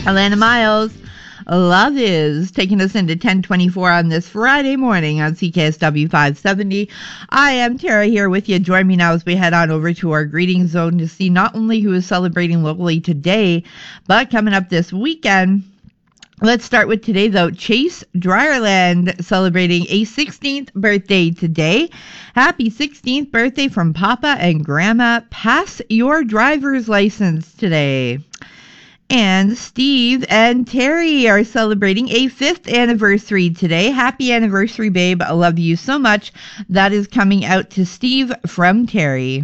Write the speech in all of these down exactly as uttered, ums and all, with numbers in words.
Alana Miles, Love Is, taking us into ten twenty-four on this Friday morning on C K S W five seventy. I am Tara here with you. Join me now as we head on over to our greeting zone to see not only who is celebrating locally today, but coming up this weekend. Let's start with today, though. Chase Dryerland celebrating a sixteenth birthday today. Happy sixteenth birthday from Papa and Grandma. Pass your driver's license today. And Steve and Terry are celebrating a fifth anniversary today. Happy anniversary, babe. I love you so much. That is coming out to Steve from Terry.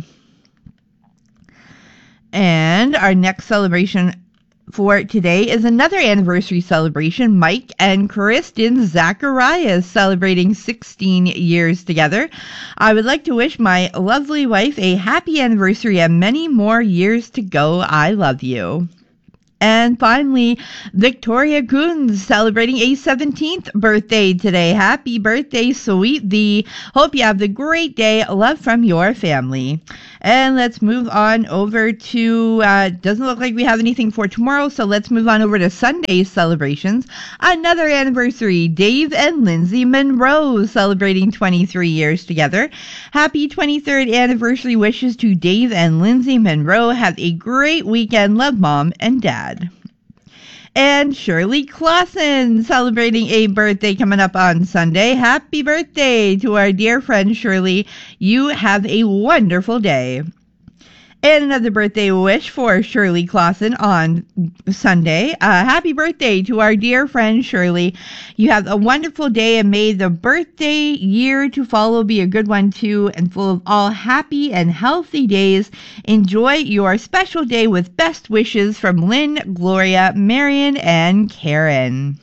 And our next celebration for today is another anniversary celebration. Mike and Kristen Zacharias celebrating sixteen years together. I would like to wish my lovely wife a happy anniversary and many more years to go. I love you. And finally, Victoria Coons celebrating a seventeenth birthday today. Happy birthday, sweet V. Hope you have a great day. Love from your family. And let's move on over to, uh, doesn't look like we have anything for tomorrow, so let's move on over to Sunday's celebrations. Another anniversary, Dave and Lindsay Monroe celebrating twenty-three years together. Happy twenty-third anniversary wishes to Dave and Lindsay Monroe. Have a great weekend. Love, Mom and Dad. And Shirley Clausen celebrating a birthday coming up on Sunday. Happy birthday to our dear friend Shirley. You have a wonderful day. And another birthday wish for Shirley Clausen on Sunday. Uh, happy birthday to our dear friend Shirley. You have a wonderful day, and may the birthday year to follow be a good one too, and full of all happy and healthy days. Enjoy your special day with best wishes from Lynn, Gloria, Marion, and Karen.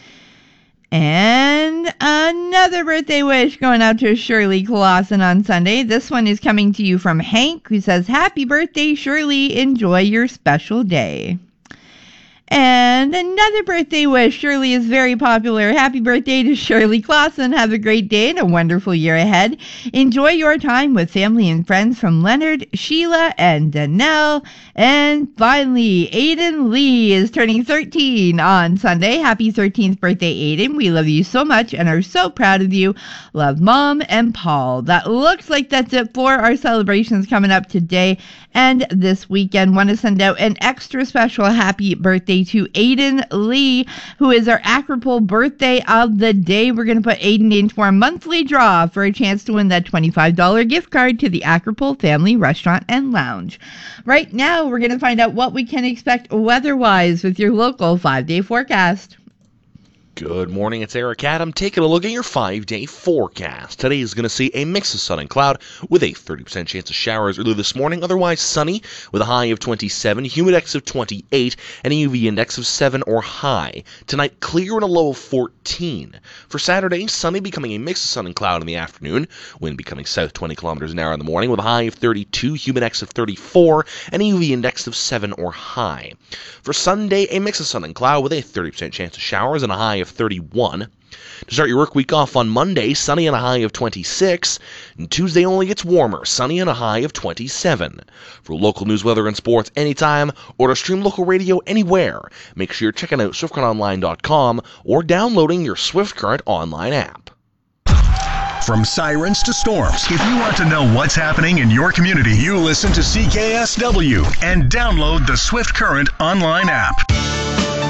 And another birthday wish going out to Shirley Clausen on Sunday. This one is coming to you from Hank, who says, happy birthday, Shirley. Enjoy your special day. And another birthday wish. Shirley is very popular. Happy birthday to Shirley Clausen. Have a great day and a wonderful year ahead. Enjoy your time with family and friends from Leonard, Sheila, and Danelle. And finally, Aiden Lee is turning thirteen on Sunday. Happy thirteenth birthday, Aiden. We love you so much and are so proud of you. Love, Mom and Paul. That looks like that's it for our celebrations coming up today and this weekend. Want to send out an extra special happy birthday to Aiden Lee, who is our Acropole birthday of the day. We're going to put Aiden into our monthly draw for a chance to win that twenty-five dollars gift card to the Acropole Family Restaurant and Lounge. Right now, we're going to find out what we can expect weather-wise with your local five-day forecast. Good morning, it's Eric Adam taking a look at your five-day forecast. Today is going to see a mix of sun and cloud with a thirty percent chance of showers early this morning, otherwise sunny with a high of twenty-seven, humidex of twenty-eight, and a U V index of seven or high. Tonight, clear and a low of fourteen. For Saturday, sunny becoming a mix of sun and cloud in the afternoon, wind becoming south twenty kilometers an hour in the morning with a high of thirty-two, humidex of thirty-four, and a U V index of seven or high. For Sunday, a mix of sun and cloud with a thirty percent chance of showers and a high of thirty-one. To start your work week off on Monday, sunny and a high of twenty-six. And Tuesday only gets warmer, sunny and a high of twenty-seven. For local news, weather, and sports anytime, or to stream local radio anywhere, make sure you're checking out swift current online dot com or downloading your Swift Current online app. From sirens to storms, if you want to know what's happening in your community, you listen to C K S W and download the Swift Current online app.